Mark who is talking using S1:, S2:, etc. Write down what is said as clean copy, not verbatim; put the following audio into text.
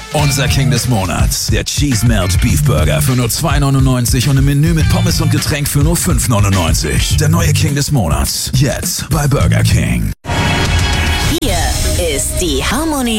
S1: Unser King des Monats. Der Cheese Melt Beef Burger für nur $2,99 und ein Menü mit Pommes und Getränk für nur $5,99. Der neue King des Monats. Jetzt bei Burger King.
S2: Hier ist die Harmony